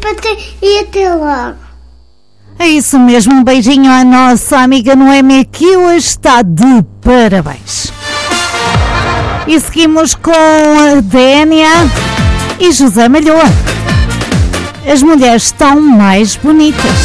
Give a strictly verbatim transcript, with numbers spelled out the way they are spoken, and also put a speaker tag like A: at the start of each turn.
A: simpática e até logo.
B: É isso mesmo, um beijinho à nossa amiga Noémia, que hoje está de parabéns. E seguimos com a Dénia e José Malhoa. As mulheres estão mais bonitas.